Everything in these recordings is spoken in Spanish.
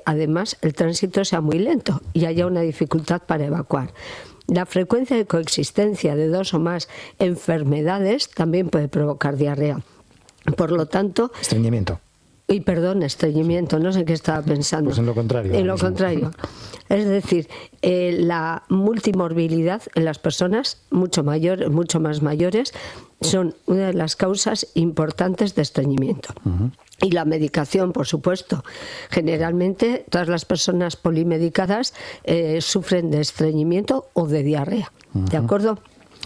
además el tránsito sea muy lento y haya una dificultad para evacuar. La frecuencia de coexistencia de 2 o más enfermedades también puede provocar diarrea. Por lo tanto... Estreñimiento. Estreñimiento, no sé qué estaba pensando. Pues en lo contrario. En lo contrario. Es decir, la multimorbilidad en las personas mucho más mayores son una de las causas importantes de estreñimiento. Uh-huh. Y la medicación, por supuesto. Generalmente todas las personas polimedicadas sufren de estreñimiento o de diarrea. Uh-huh. ¿De acuerdo?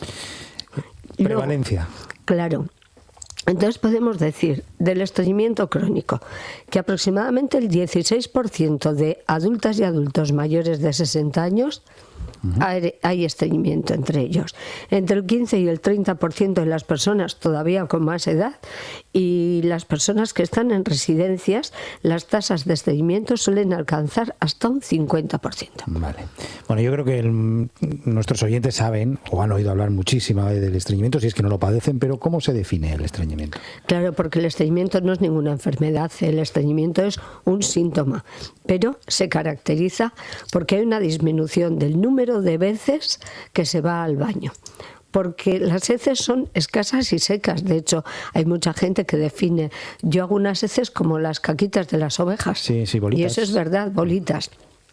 Prevalencia. Claro. Entonces podemos decir del estreñimiento crónico que aproximadamente el 16% de adultas y adultos mayores de 60 años hay estreñimiento entre ellos. Entre el 15 y el 30% de las personas todavía con más edad, y las personas que están en residencias, las tasas de estreñimiento suelen alcanzar hasta un 50%. Vale. Bueno, yo creo que nuestros oyentes saben o han oído hablar muchísimo del estreñimiento, si es que no lo padecen, pero ¿cómo se define el estreñimiento? Claro, porque el estreñimiento no es ninguna enfermedad, el estreñimiento es un síntoma, pero se caracteriza porque hay una disminución del número de veces que se va al baño. Porque las heces son escasas y secas. De hecho, hay mucha gente que define, yo hago unas heces como las caquitas de las ovejas. Sí, bolitas. Y eso es verdad, bolitas.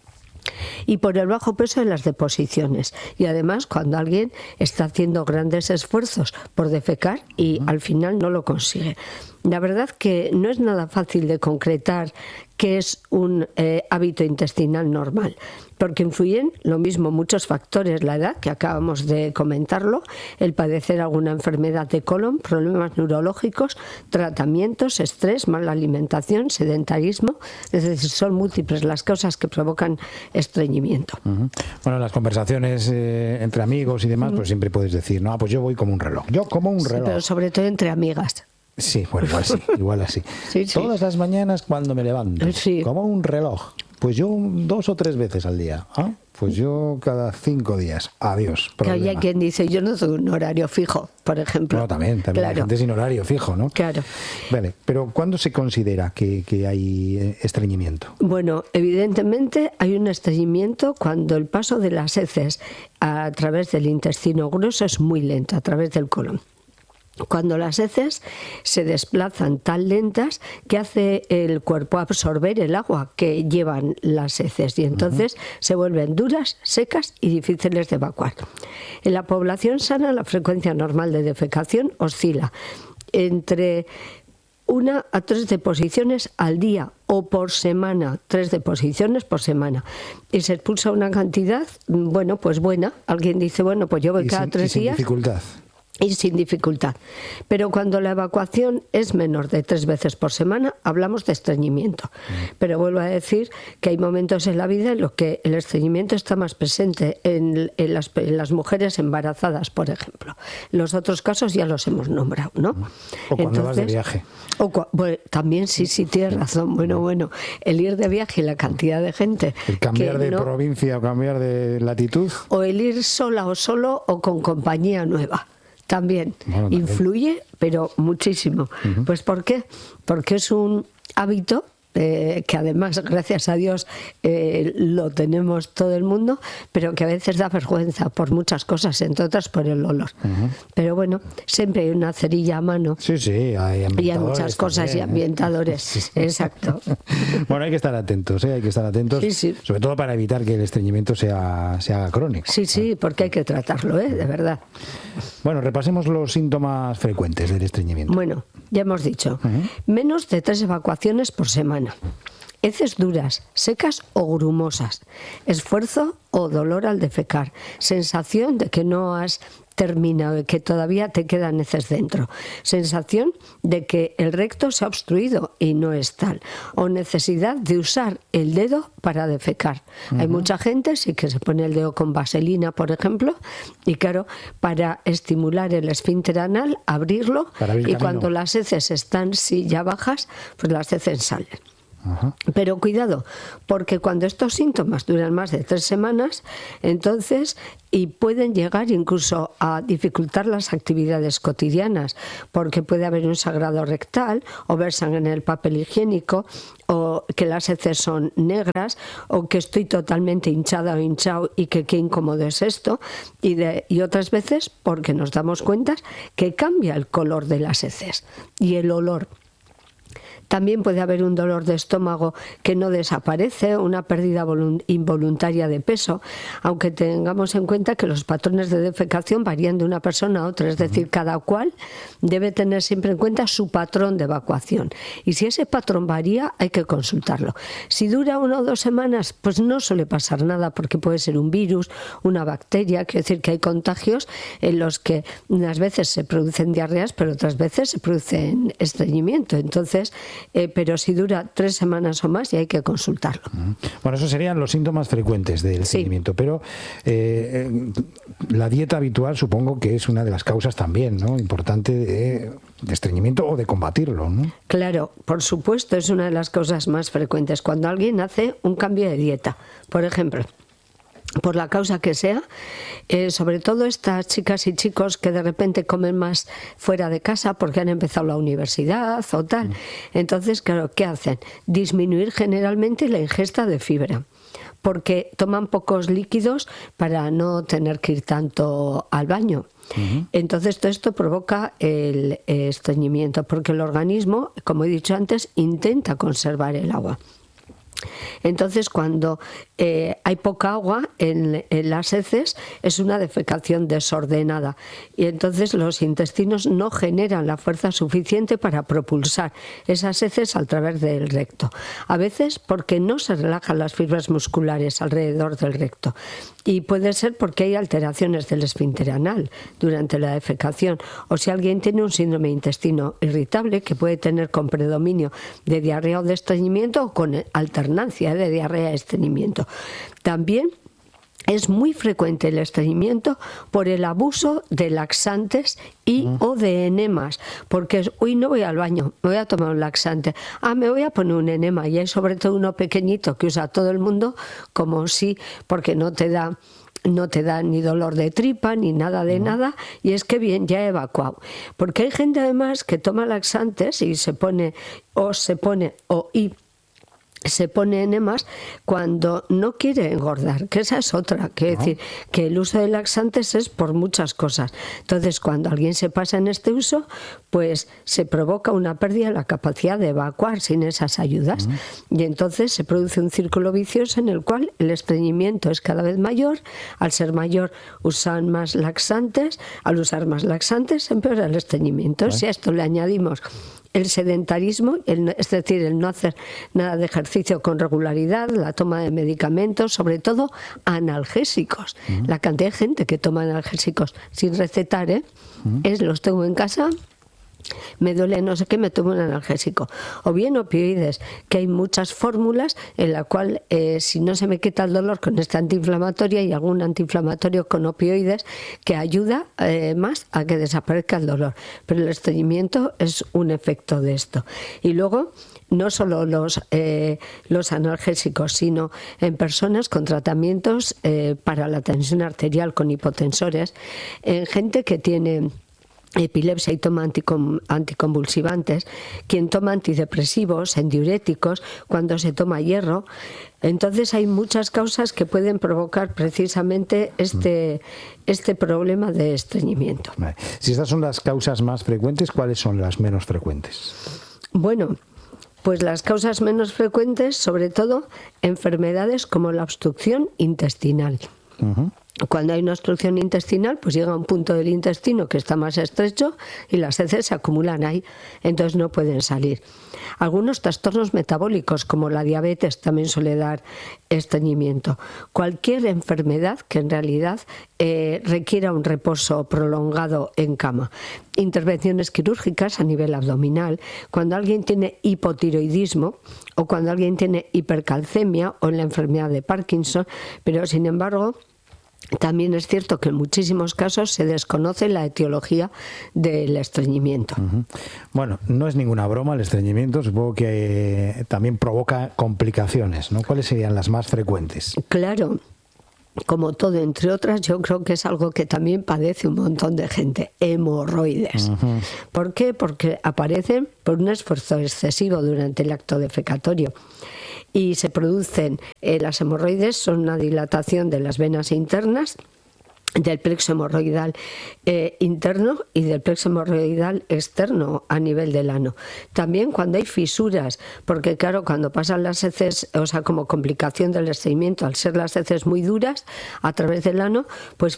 Y por el bajo peso de las deposiciones. Y además, cuando alguien está haciendo grandes esfuerzos por defecar y al final no lo consigue. La verdad que no es nada fácil de concretar qué es un hábito intestinal normal, porque influyen lo mismo muchos factores, la edad, que acabamos de comentarlo, el padecer alguna enfermedad de colon, problemas neurológicos, tratamientos, estrés, mala alimentación, sedentarismo, es decir, son múltiples las causas que provocan estreñimiento. Uh-huh. Bueno, en las conversaciones entre amigos y demás, pues siempre puedes decir, no, pues yo voy como un reloj. Yo como un reloj. Pero sobre todo entre amigas. Sí, bueno, igual así. Sí. Todas las mañanas cuando me levanto, como un reloj. Pues yo 2 o 3 veces al día. Pues yo cada 5 días. Adiós. Que hay quien dice, yo no tengo un horario fijo, por ejemplo. No, también claro. Hay gente sin horario fijo, ¿no? Claro. Vale, pero ¿cuándo se considera que hay estreñimiento? Bueno, evidentemente hay un estreñimiento cuando el paso de las heces a través del intestino grueso es muy lento, a través del colon. Cuando las heces se desplazan tan lentas que hace el cuerpo absorber el agua que llevan las heces y entonces se vuelven duras, secas y difíciles de evacuar. En la población sana la frecuencia normal de defecación oscila entre 1 a 3 deposiciones al día o por semana, 3 deposiciones por semana. Y se expulsa una cantidad, bueno, pues buena. Alguien dice, bueno, pues yo voy cada 3 días. Sin dificultad. Y sin dificultad. Pero cuando la evacuación es menor de 3 veces por semana, hablamos de estreñimiento. Pero vuelvo a decir que hay momentos en la vida en los que el estreñimiento está más presente en las mujeres embarazadas, por ejemplo. Los otros casos ya los hemos nombrado, ¿no? O cuando vas de viaje. Bueno, también sí, tienes razón. Bueno, el ir de viaje y la cantidad de gente. El cambiar de provincia o cambiar de latitud. O el ir sola o solo o con compañía nueva. También influye, pero muchísimo. Uh-huh. Pues ¿por qué? Porque es un hábito que además, gracias a Dios, lo tenemos todo el mundo, pero que a veces da vergüenza por muchas cosas, entre otras por el olor. Uh-huh. Pero bueno, siempre hay una cerilla a mano. Sí, hay ambientadores. Y hay muchas cosas también, y ambientadores. Sí. Exacto. Bueno, hay que estar atentos, sí. Sobre todo para evitar que el estreñimiento se haga crónico. Sí, porque hay que tratarlo, de verdad. Bueno, repasemos los síntomas frecuentes del estreñimiento. Bueno, ya hemos dicho, menos de 3 evacuaciones por semana. Heces duras, secas o grumosas. Esfuerzo o dolor al defecar. Sensación de que no has terminado, de que todavía te quedan heces dentro. Sensación de que el recto se ha obstruido y no es tal. O necesidad de usar el dedo para defecar. Uh-huh. Hay mucha gente sí que se pone el dedo con vaselina, por ejemplo, y claro, para estimular el esfínter anal, abrirlo, y cuando las heces están ya bajas, pues las heces salen. Pero cuidado, porque cuando estos síntomas duran más de 3 semanas, entonces y pueden llegar incluso a dificultar las actividades cotidianas, porque puede haber un sangrado rectal o ver sangre en el papel higiénico, o que las heces son negras, o que estoy totalmente hinchada o hinchado y que qué incómodo es esto, y otras veces porque nos damos cuenta que cambia el color de las heces y el olor. También puede haber un dolor de estómago que no desaparece, una pérdida involuntaria de peso, aunque tengamos en cuenta que los patrones de defecación varían de una persona a otra, es decir, cada cual debe tener siempre en cuenta su patrón de evacuación. Y si ese patrón varía, hay que consultarlo. Si dura 1 o 2 semanas, pues no suele pasar nada, porque puede ser un virus, una bacteria, quiere decir que hay contagios en los que unas veces se producen diarreas, pero otras veces se producen estreñimiento. Entonces, pero si dura 3 semanas o más, ya hay que consultarlo. Bueno, esos serían los síntomas frecuentes del estreñimiento, pero la dieta habitual supongo que es una de las causas también, ¿no?, importante de estreñimiento o de combatirlo, ¿no? Claro, por supuesto, es una de las causas más frecuentes. Cuando alguien hace un cambio de dieta, por ejemplo, por la causa que sea, sobre todo estas chicas y chicos que de repente comen más fuera de casa porque han empezado la universidad o tal. Entonces, claro, ¿qué hacen? Disminuir generalmente la ingesta de fibra, porque toman pocos líquidos para no tener que ir tanto al baño. Entonces todo esto provoca el estreñimiento, porque el organismo, como he dicho antes, intenta conservar el agua. Entonces, cuando hay poca agua en las heces, es una defecación desordenada, y entonces los intestinos no generan la fuerza suficiente para propulsar esas heces a través del recto. A veces porque no se relajan las fibras musculares alrededor del recto, y puede ser porque hay alteraciones del esfínter anal durante la defecación, o si alguien tiene un síndrome de intestino irritable, que puede tener con predominio de diarrea o de estreñimiento, o con alternancia de diarrea y estreñimiento. También es muy frecuente el estreñimiento por el abuso de laxantes y o de enemas, porque no voy al baño, me voy a tomar un laxante, me voy a poner un enema, y hay sobre todo uno pequeñito que usa todo el mundo, como si, porque no te da ni dolor de tripa ni nada de nada, y es que bien, ya he evacuado. Porque hay gente además que toma laxantes y se pone enemas cuando no quiere engordar, que esa es otra, que decir que el uso de laxantes es por muchas cosas. Entonces, cuando alguien se pasa en este uso, pues se provoca una pérdida de la capacidad de evacuar sin esas ayudas, y entonces se produce un círculo vicioso en el cual el estreñimiento es cada vez mayor. Al ser mayor, usan más laxantes, al usar más laxantes empeora el estreñimiento. Si a esto le añadimos el sedentarismo, es decir, el no hacer nada de ejercicio con regularidad, la toma de medicamentos, sobre todo analgésicos. La cantidad de gente que toma analgésicos sin recetar, los tengo en casa, me duele no sé qué, me tomo un analgésico. O bien opioides, que hay muchas fórmulas en la cual si no se me quita el dolor con esta antiinflamatoria, y algún antiinflamatorio con opioides que ayuda más a que desaparezca el dolor. Pero el estreñimiento es un efecto de esto. Y luego, no solo los analgésicos, sino en personas con tratamientos para la tensión arterial con hipotensores, en gente que tiene epilepsia y toma anticonvulsivantes, quien toma antidepresivos, diuréticos, cuando se toma hierro. Entonces hay muchas causas que pueden provocar precisamente este problema de estreñimiento. Si estas son las causas más frecuentes, ¿cuáles son las menos frecuentes? Bueno, pues las causas menos frecuentes, sobre todo enfermedades como la obstrucción intestinal. Cuando hay una obstrucción intestinal, pues llega a un punto del intestino que está más estrecho y las heces se acumulan ahí, entonces no pueden salir. Algunos trastornos metabólicos, como la diabetes, también suele dar estreñimiento. Cualquier enfermedad que en realidad requiera un reposo prolongado en cama. Intervenciones quirúrgicas a nivel abdominal, cuando alguien tiene hipotiroidismo o cuando alguien tiene hipercalcemia o en la enfermedad de Parkinson, pero sin embargo También es cierto que en muchísimos casos se desconoce la etiología del estreñimiento. Bueno, no es ninguna broma el estreñimiento, supongo que también provoca complicaciones, ¿no? ¿Cuáles serían las más frecuentes? Claro, como todo, entre otras, yo creo que es algo que también padece un montón de gente, hemorroides. ¿Por qué? Porque aparecen por un esfuerzo excesivo durante el acto defecatorio. Y se producen, las hemorroides son una dilatación de las venas internas, del plexo hemorroidal interno y del plexo hemorroidal externo a nivel del ano. También cuando hay fisuras, porque claro, cuando pasan las heces, o sea, como complicación del estreñimiento, al ser las heces muy duras, a través del ano, pues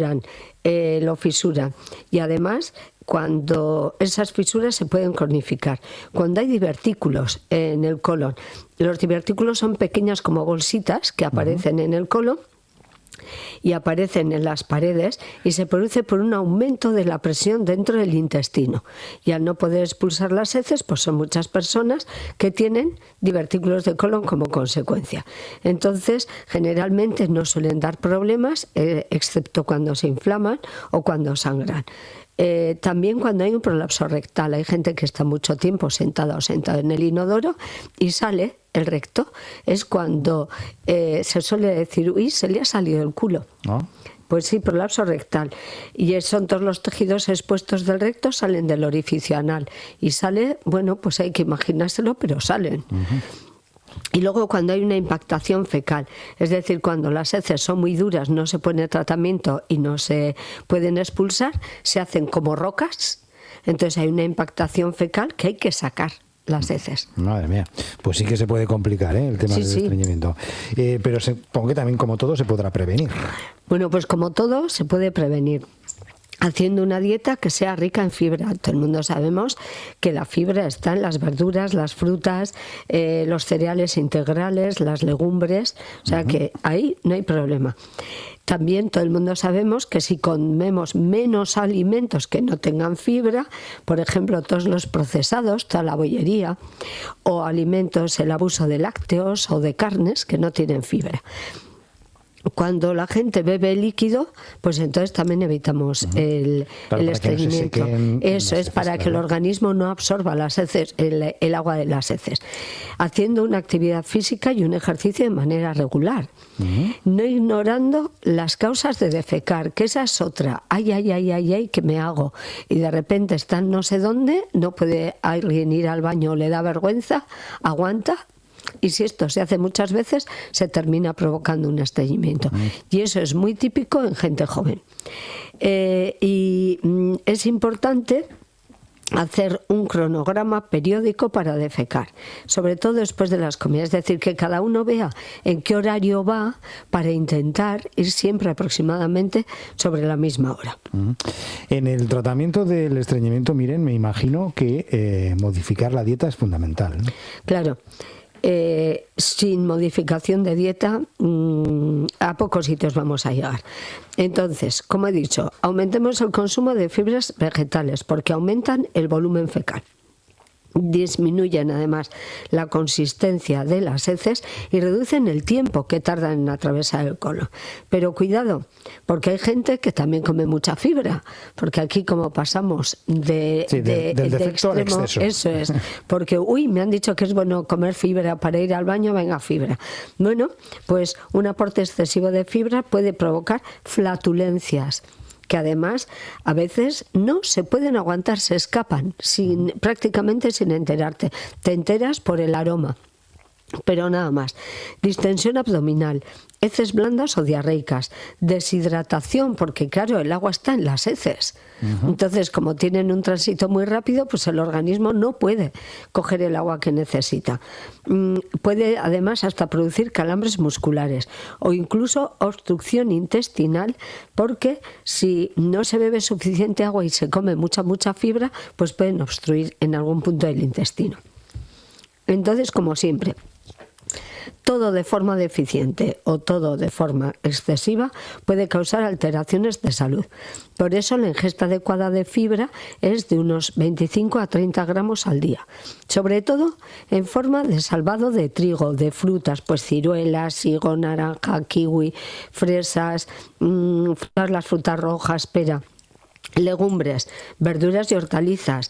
lo fisuran. Y además, cuando esas fisuras se pueden cronificar. Cuando hay divertículos en el colon, los divertículos son pequeñas como bolsitas que aparecen en el colon y aparecen en las paredes y se produce por un aumento de la presión dentro del intestino. Y al no poder expulsar las heces, pues son muchas personas que tienen divertículos de colon como consecuencia. Entonces, generalmente no suelen dar problemas, excepto cuando se inflaman o cuando sangran. También cuando hay un prolapso rectal, hay gente que está mucho tiempo sentada o sentado en el inodoro y sale el recto, es cuando se suele decir, uy, se le ha salido el culo. ¿No? Pues sí, prolapso rectal. Y son todos los tejidos expuestos del recto, salen del orificio anal. Y sale, bueno, pues hay que imaginárselo, pero salen. Y luego cuando hay una impactación fecal, es decir, cuando las heces son muy duras, no se pone tratamiento y no se pueden expulsar, se hacen como rocas, entonces hay una impactación fecal que hay que sacar las heces. Madre mía, pues sí que se puede complicar, el tema del estreñimiento. Pero supongo que también, como todo, se podrá prevenir. Bueno, pues como todo, se puede prevenir haciendo una dieta que sea rica en fibra. Todo el mundo sabemos que la fibra está en las verduras, las frutas, los cereales integrales, las legumbres, o sea que ahí no hay problema. También todo el mundo sabemos que si comemos menos alimentos que no tengan fibra, por ejemplo todos los procesados, toda la bollería, o alimentos, el abuso de lácteos o de carnes que no tienen fibra. Cuando la gente bebe líquido, pues entonces también evitamos el estreñimiento. Eso es para que el organismo no absorba las heces, el agua de las heces. Haciendo una actividad física y un ejercicio de manera regular. No ignorando las causas de defecar, que esa es otra. Ay, ¿qué me hago? Y de repente está en no sé dónde, no puede alguien ir al baño, le da vergüenza, aguanta. Y si esto se hace muchas veces, se termina provocando un estreñimiento. Y eso es muy típico en gente joven. Y es importante hacer un cronograma periódico para defecar, sobre todo después de las comidas, es decir, que cada uno vea en qué horario va para intentar ir siempre aproximadamente sobre la misma hora. En el tratamiento del estreñimiento, miren, me imagino que modificar la dieta es fundamental, ¿no? Claro. Sin modificación de dieta a pocos sitios vamos a llegar. Entonces, como he dicho, aumentemos el consumo de fibras vegetales porque aumentan el volumen fecal. Disminuyen además la consistencia de las heces y reducen el tiempo que tardan en atravesar el colon. Pero cuidado, porque hay gente que también come mucha fibra, porque aquí como pasamos del defecto al exceso. Eso es, porque me han dicho que es bueno comer fibra para ir al baño, venga fibra. Bueno, pues un aporte excesivo de fibra puede provocar flatulencias, que además a veces no se pueden aguantar, se escapan prácticamente sin enterarte. Te enteras por el aroma, pero nada más. Distensión abdominal, heces blandas o diarreicas, deshidratación, porque claro, el agua está en las heces. Entonces, como tienen un tránsito muy rápido, pues el organismo no puede coger el agua que necesita. Puede además hasta producir calambres musculares o incluso obstrucción intestinal, porque si no se bebe suficiente agua y se come mucha fibra, pues pueden obstruir en algún punto del intestino. Entonces, como siempre, Todo de forma deficiente o todo de forma excesiva puede causar alteraciones de salud. Por eso la ingesta adecuada de fibra es de unos 25 a 30 gramos al día, sobre todo en forma de salvado de trigo, de frutas, pues ciruelas, higo, naranja, kiwi, fresas, las frutas rojas, pera, legumbres, verduras y hortalizas,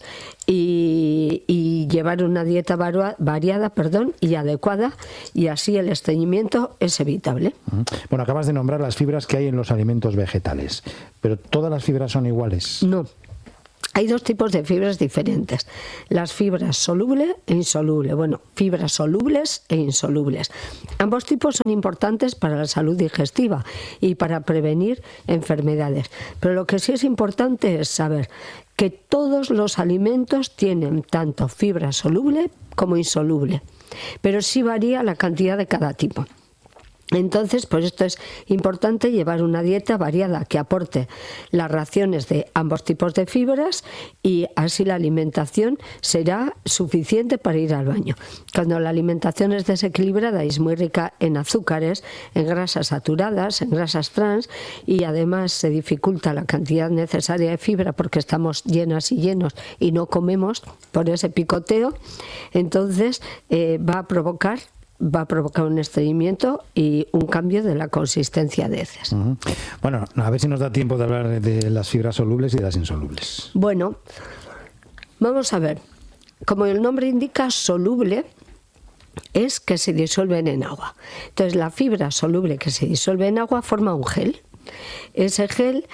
y llevar una dieta variada y adecuada, y así el estreñimiento es evitable. Bueno, acabas de nombrar las fibras que hay en los alimentos vegetales, pero ¿todas las fibras son iguales? No. Hay dos tipos de fibras diferentes, las fibras solubles e insolubles. Bueno, fibras solubles e insolubles. Ambos tipos son importantes para la salud digestiva y para prevenir enfermedades. Pero lo que sí es importante es saber que todos los alimentos tienen tanto fibra soluble como insoluble, pero sí varía la cantidad de cada tipo. Entonces, por esto es importante llevar una dieta variada que aporte las raciones de ambos tipos de fibras, y así la alimentación será suficiente para ir al baño. Cuando la alimentación es desequilibrada y es muy rica en azúcares, en grasas saturadas, en grasas trans, y además se dificulta la cantidad necesaria de fibra porque estamos llenas y llenos y no comemos por ese picoteo, entonces va a provocar un estreñimiento y un cambio de la consistencia de heces. Bueno, a ver si nos da tiempo de hablar de las fibras solubles y de las insolubles. Bueno, vamos a ver. Como el nombre indica, soluble es que se disuelven en agua. Entonces, la fibra soluble que se disuelve en agua forma un gel. Ese gel,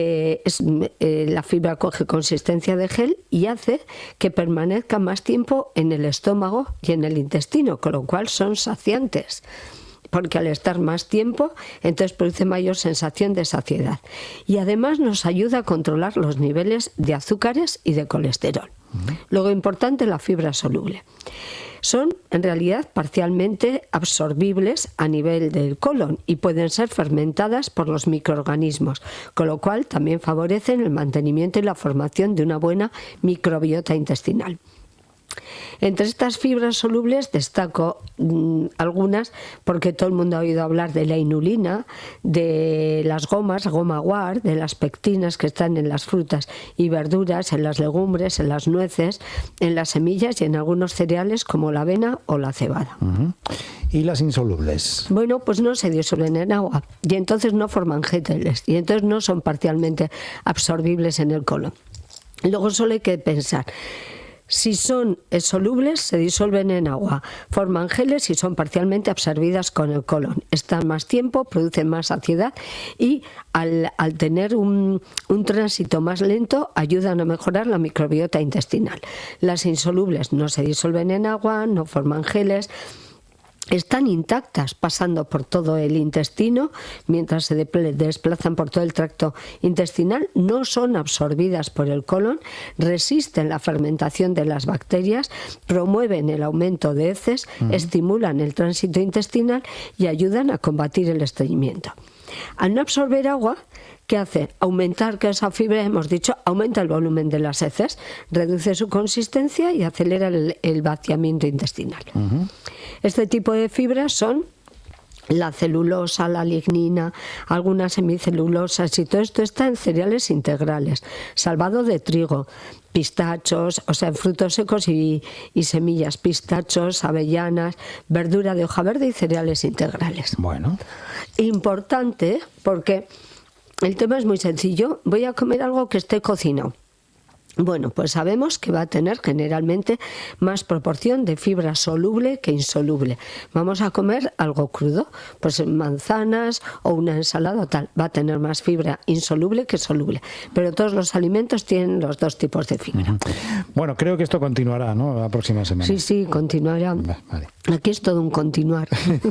la fibra coge consistencia de gel y hace que permanezca más tiempo en el estómago y en el intestino, con lo cual son saciantes, porque al estar más tiempo, entonces produce mayor sensación de saciedad. Y además nos ayuda a controlar los niveles de azúcares y de colesterol. Luego, importante, la fibra soluble. Son en realidad parcialmente absorbibles a nivel del colon y pueden ser fermentadas por los microorganismos, con lo cual también favorecen el mantenimiento y la formación de una buena microbiota intestinal. Entre estas fibras solubles destaco algunas, porque todo el mundo ha oído hablar de la inulina, de las gomas, goma guar, de las pectinas que están en las frutas y verduras, en las legumbres, en las nueces, en las semillas y en algunos cereales como la avena o la cebada. ¿Y las insolubles? Bueno, pues no se disuelven en agua y entonces no forman gételes y entonces no son parcialmente absorbibles en el colon. Luego solo hay que pensar: si son solubles, se disuelven en agua, forman geles y son parcialmente absorbidas con el colon. Están más tiempo, producen más saciedad y al tener un tránsito más lento ayudan a mejorar la microbiota intestinal. Las insolubles no se disuelven en agua, no forman geles, están intactas pasando por todo el intestino mientras se desplazan por todo el tracto intestinal, no son absorbidas por el colon, resisten la fermentación de las bacterias, promueven el aumento de heces, estimulan el tránsito intestinal y ayudan a combatir el estreñimiento. Al no absorber agua, ¿qué hace? Aumentar, que esa fibra, hemos dicho, aumenta el volumen de las heces, reduce su consistencia y acelera el vaciamiento intestinal. Este tipo de fibras son la celulosa, la lignina, algunas semicelulosas, y todo esto está en cereales integrales, salvado de trigo, pistachos, o sea, frutos secos y semillas, pistachos, avellanas, verdura de hoja verde y cereales integrales. Bueno. Importante, porque el tema es muy sencillo. Voy a comer algo que esté cocinado. Bueno, pues sabemos que va a tener generalmente más proporción de fibra soluble que insoluble. Vamos a comer algo crudo, pues manzanas o una ensalada o tal, va a tener más fibra insoluble que soluble. Pero todos los alimentos tienen los dos tipos de fibra. Bueno, creo que esto continuará, ¿no? La próxima semana. Sí, continuará. Vale. Aquí es todo un continuar.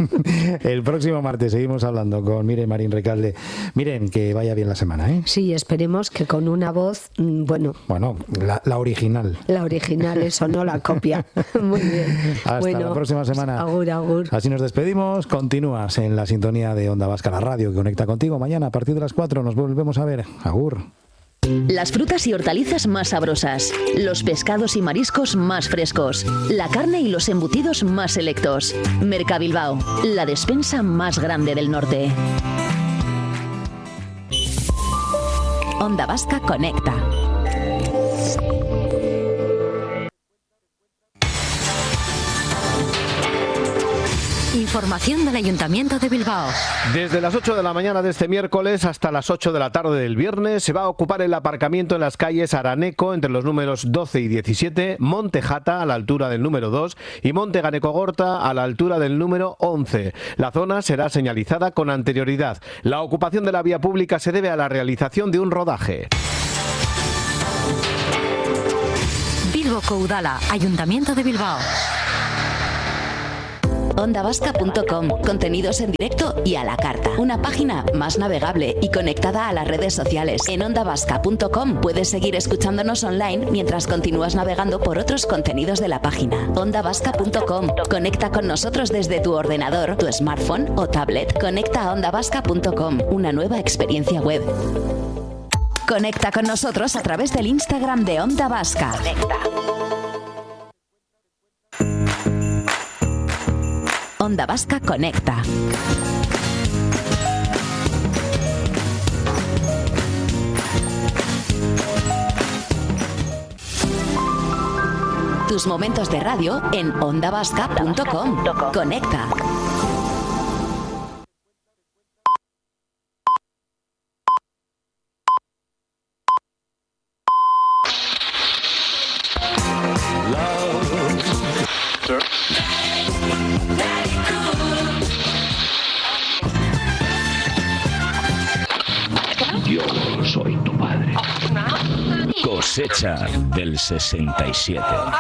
El próximo martes seguimos hablando con Miren Marín Recalde. Miren, que vaya bien la semana, ¿eh? Sí, esperemos que con una voz, bueno, la original. La original, eso, no la copia. Muy bien. Hasta la próxima semana. Agur, agur. Así nos despedimos. Continúas en la sintonía de Onda Vasca, la radio que conecta contigo. Mañana a partir de las 4 nos volvemos a ver. Agur. Las frutas y hortalizas más sabrosas, los pescados y mariscos más frescos, la carne y los embutidos más selectos. Mercabilbao, la despensa más grande del norte. Onda Vasca Conecta. Información del Ayuntamiento de Bilbao. Desde las 8 de la mañana de este miércoles hasta las 8 de la tarde del viernes se va a ocupar el aparcamiento en las calles Araneco entre los números 12 y 17, Montejata a la altura del número 2 y Monte Ganecogorta a la altura del número 11. La zona será señalizada con anterioridad. La ocupación de la vía pública se debe a la realización de un rodaje. Bilboko Udala, Ayuntamiento de Bilbao. Ondavasca.com, contenidos en directo y a la carta. Una página más navegable y conectada a las redes sociales. En ondavasca.com puedes seguir escuchándonos online mientras continúas navegando por otros contenidos de la página. Ondavasca.com, conecta con nosotros desde tu ordenador, tu smartphone o tablet. Conecta a ondavasca.com, una nueva experiencia web. Conecta con nosotros a través del Instagram de Onda Vasca. Conecta. Onda Vasca Conecta. Tus momentos de radio en ondavasca.com. Conecta. Yo soy tu padre. Cosecha del 67.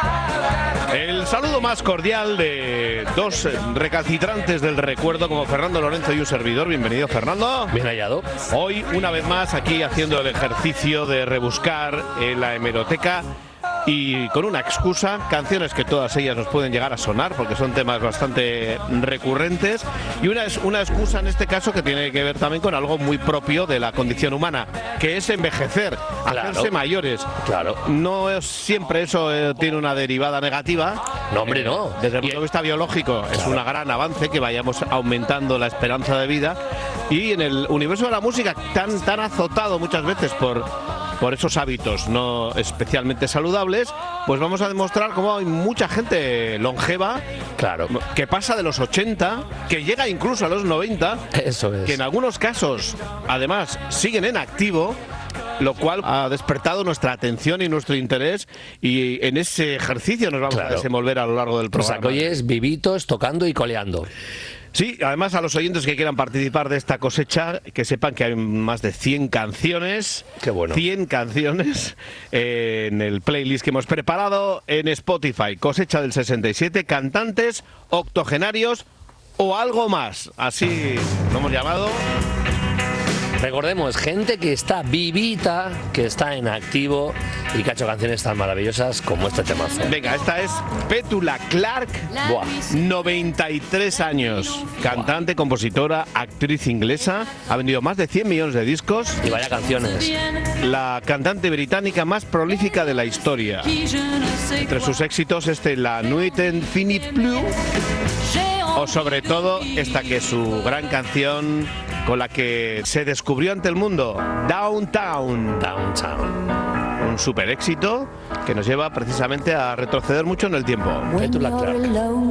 El saludo más cordial de dos recalcitrantes del recuerdo como Fernando Lorenzo y un servidor. Bienvenido, Fernando. Bien hallado. Hoy, una vez más, aquí haciendo el ejercicio de rebuscar en la hemeroteca y con una excusa, canciones que todas ellas nos pueden llegar a sonar porque son temas bastante recurrentes, y una excusa en este caso que tiene que ver también con algo muy propio de la condición humana, que es envejecer, hacerse mayores. Claro. No es siempre eso tiene una derivada negativa. No, hombre, no. Desde el punto de vista biológico es un gran avance que vayamos aumentando la esperanza de vida, y en el universo de la música tan azotado muchas veces por esos hábitos no especialmente saludables, pues vamos a demostrar cómo hay mucha gente longeva, claro, que pasa de los 80, que llega incluso a los 90, eso es, que en algunos casos además siguen en activo, lo cual ha despertado nuestra atención y nuestro interés, y en ese ejercicio nos vamos a desenvolver a lo largo del programa. O sea, que hoy es vivitos, tocando y coleando. Sí, además a los oyentes que quieran participar de esta cosecha, que sepan que hay más de 100 canciones. Qué bueno. 100 canciones en el playlist que hemos preparado en Spotify. Cosecha del 67, cantantes, octogenarios o algo más. Así lo hemos llamado. Recordemos, gente que está vivita, que está en activo y que ha hecho canciones tan maravillosas como este temazo. Venga, esta es Petula Clark. Buah. 93 años. Cantante, compositora, actriz inglesa. Ha vendido más de 100 millones de discos. Y vaya canciones. La cantante británica más prolífica de la historia. Entre sus éxitos La Nuit Infinite Blue, o sobre todo esta que es su gran canción con la que se descubrió ante el mundo, Downtown. Un super éxito que nos lleva precisamente a retroceder mucho en el tiempo. Petula Clark.